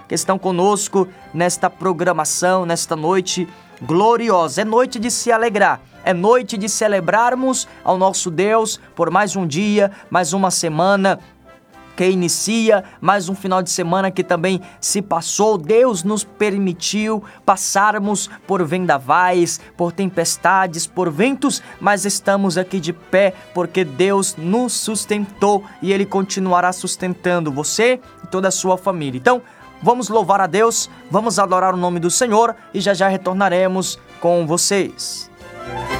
que estão conosco nesta programação, nesta noite gloriosa. É noite de se alegrar, é noite de celebrarmos ao nosso Deus por mais um dia, mais uma semana que inicia, mais um final de semana que também se passou. Deus nos permitiu passarmos por vendavais, por tempestades, por ventos, mas estamos aqui de pé porque Deus nos sustentou e Ele continuará sustentando você e toda a sua família. Então, vamos louvar a Deus, vamos adorar o nome do Senhor e já já retornaremos com vocês.